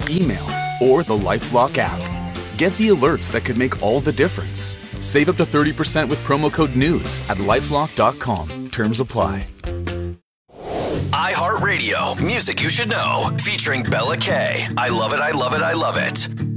email, or the LifeLock app. Get the alerts that could make all the difference. Save up to 30% with promo code NEWS at LifeLock.com. Terms apply. iHeartRadio, music you should know, featuring Bella K. I love it, I love it, I love it.